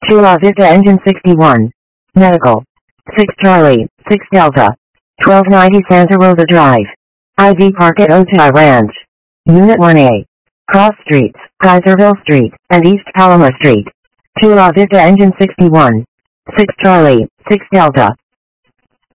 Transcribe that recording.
Chula Vista Engine 61. Medical. 6 Charlie, 6 Delta. 1290 Santa Rosa Drive. IV Park at Otay Ranch. Unit 1A. Cross Streets, Kaiserville Street, and East Palomar Street. Chula Vista Engine 61. 6 Charlie, 6 Delta.